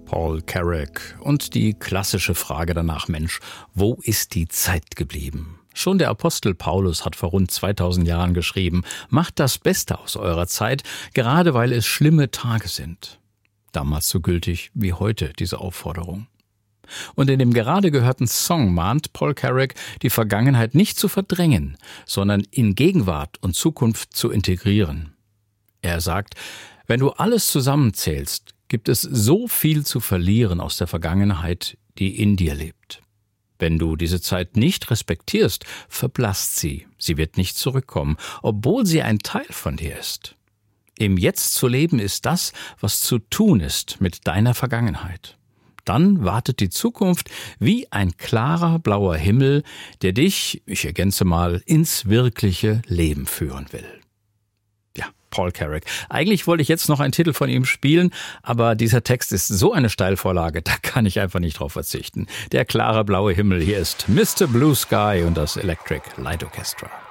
Paul Carrack und die klassische Frage danach, Mensch, wo ist die Zeit geblieben? Schon der Apostel Paulus hat vor rund 2000 Jahren geschrieben, macht das Beste aus eurer Zeit, gerade weil es schlimme Tage sind. Damals so gültig wie heute diese Aufforderung. Und in dem gerade gehörten Song mahnt Paul Carrack, die Vergangenheit nicht zu verdrängen, sondern in Gegenwart und Zukunft zu integrieren. Er sagt, wenn du alles zusammenzählst, gibt es so viel zu verlieren aus der Vergangenheit, die in dir lebt. Wenn du diese Zeit nicht respektierst, verblasst sie. Sie wird nicht zurückkommen, obwohl sie ein Teil von dir ist. Im Jetzt zu leben ist das, was zu tun ist mit deiner Vergangenheit. Dann wartet die Zukunft wie ein klarer blauer Himmel, der dich, ich ergänze mal, ins wirkliche Leben führen will. Ja, Paul Carrack. Eigentlich wollte ich jetzt noch einen Titel von ihm spielen, aber dieser Text ist so eine Steilvorlage, da kann ich einfach nicht drauf verzichten. Der klare blaue Himmel, hier ist Mr. Blue Sky und das Electric Light Orchestra.